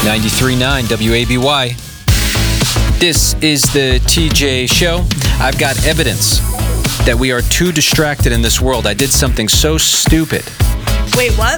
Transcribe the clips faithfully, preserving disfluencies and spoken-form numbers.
ninety-three point nine W A B Y. This is the T J Show. I've got evidence that we are too distracted in this world. I did something so stupid. Wait, what?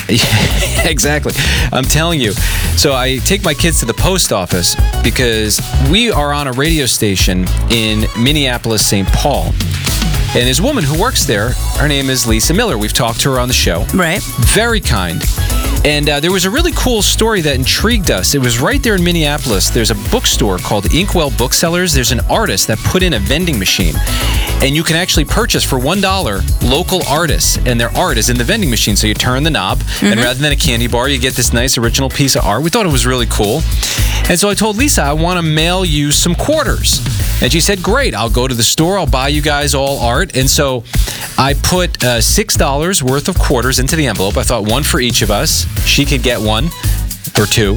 Exactly. I'm telling you. So I take my kids to the post office because we are on a radio station in Minneapolis, Saint Paul. And there's a woman who works there. Her name is Lisa Miller. We've talked to her on the show. Right. Very kind. And uh, there was a really cool story that intrigued us. It was right there in Minneapolis. There's a bookstore called Inkwell Booksellers. There's an artist that put in a vending machine. And you can actually purchase for one dollar local artists. And their art is in the vending machine. So you turn the knob, mm-hmm. and rather than a candy bar, you get this nice original piece of art. We thought it was really cool. And so I told Lisa, I want to mail you some quarters. And she said, great, I'll go to the store. I'll buy you guys all art. And so I put uh, six dollars worth of quarters into the envelope. I thought one for each of us. She could get one or two.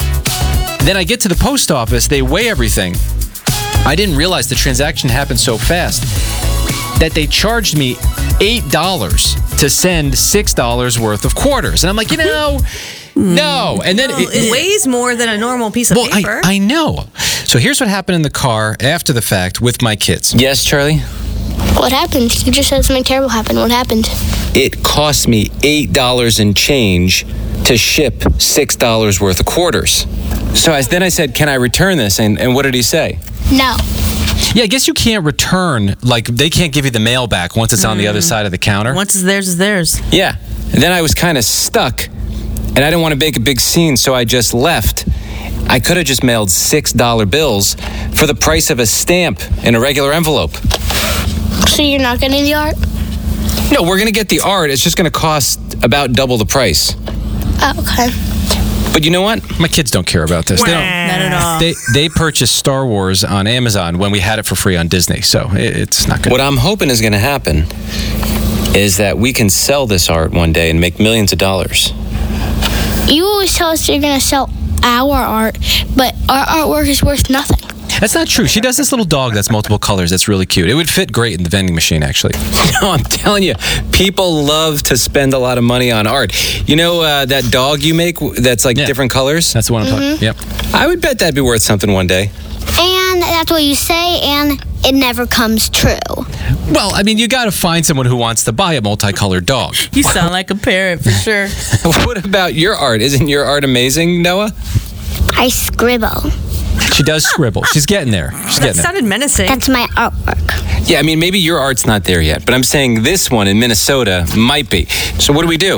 Then I get to the post office. They weigh everything. I didn't realize the transaction happened so fast that they charged me eight dollars to send six dollars worth of quarters. And I'm like, you know... No, and then well, it, it weighs more than a normal piece of well, paper. I, I know. So here's what happened in the car after the fact with my kids. Yes, Charlie? What happened? You just said something terrible happened. What happened? It cost me eight dollars and change to ship six dollars worth of quarters. So I, then I said, can I return this? And, and what did he say? No. Yeah, I guess you can't return, like they can't give you the mail back once it's mm. on the other side of the counter. Once it's theirs, it's theirs. Yeah. And then I was kind of stuck. And I didn't want to make a big scene, so I just left. I could have just mailed six dollar bills for the price of a stamp in a regular envelope. So you're not getting the art? No, we're going to get the art. It's just going to cost about double the price. Oh, okay. But you know what? My kids don't care about this. They don't, not at all. They, they purchased Star Wars on Amazon when we had it for free on Disney, so it, it's not good. What I'm hoping is going to happen is that we can sell this art one day and make millions of dollars. You always tell us you're going to sell our art, but our artwork is worth nothing. That's not true. She does this little dog that's multiple colors. That's really cute. It would fit great in the vending machine, actually. No, I'm telling you, people love to spend a lot of money on art. You know uh, that dog you make that's like yeah. different colors? That's the one I'm mm-hmm. talking about. Yep. I would bet that'd be worth something one day. And that's what you say, and it never comes true. Well, I mean, you got to find someone who wants to buy a multicolored dog. You sound like a parrot for sure. What about your art? Isn't your art amazing, Noah? I scribble. She does scribble. She's getting there. She's that getting sounded there. menacing. That's my artwork. Yeah, I mean, maybe your art's not there yet, but I'm saying this one in Minnesota might be. So what do we do?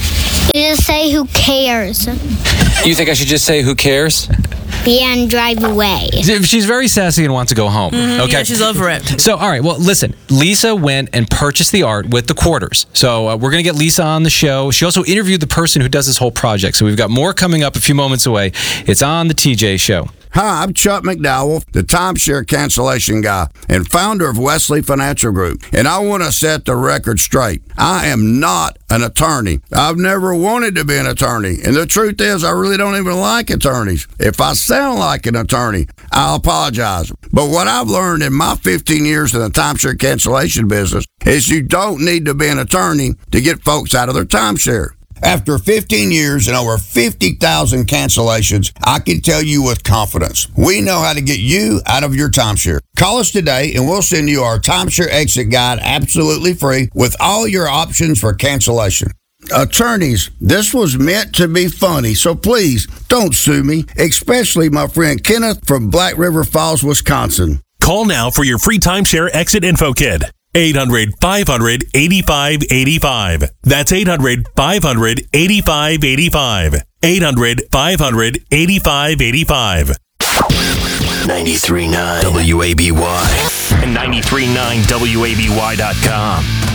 You just say, who cares? You think I should just say, who cares? Yeah, and drive away. She's very sassy and wants to go home. Mm-hmm, okay, yeah, she's over it. So, all right, well, listen. Lisa went and purchased the art with the quarters. So uh, we're going to get Lisa on the show. She also interviewed the person who does this whole project. So we've got more coming up a few moments away. It's on the T J Show. Hi, I'm Chuck McDowell, the timeshare cancellation guy and founder of Wesley Financial Group. And I want to set the record straight. I am not an attorney. I've never wanted to be an attorney. And the truth is, I really don't even like attorneys. If I sound like an attorney, I'll apologize. But what I've learned in my fifteen years in the timeshare cancellation business is you don't need to be an attorney to get folks out of their timeshare. After fifteen years and over fifty thousand cancellations, I can tell you with confidence, we know how to get you out of your timeshare. Call us today and we'll send you our timeshare exit guide absolutely free with all your options for cancellation. Attorneys, this was meant to be funny, so please don't sue me, especially my friend Kenneth from Black River Falls, Wisconsin. Call now for your free timeshare exit info kit. eight hundred, five hundred, eighty-five eighty-five. That's eight hundred, five hundred, eighty-five eighty-five. eight hundred, five hundred, eighty-five eighty-five. ninety-three point nine W A B Y and ninety-three point nine W A B Y dot com.